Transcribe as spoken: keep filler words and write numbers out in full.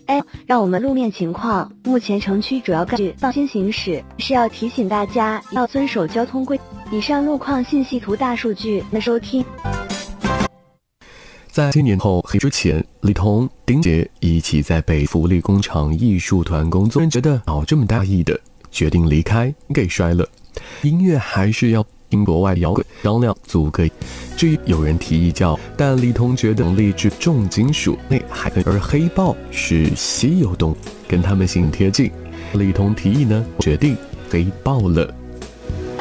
哎，让我们路面情况，目前城区主要干区放心行驶，是要提醒大家要遵守交通规。以上路况信息图大数据的收听。 在今年后黑之前，李彤、丁杰一起在北福利工厂艺术团工作，觉得搞这么大意的，决定离开，给摔了。音乐还是要听国外摇滚，销量足够。至于有人提议叫，但李彤觉得能力至重金属内还可以，而黑豹是稀有动物，跟他们性贴近。李彤提议呢，决定黑豹了。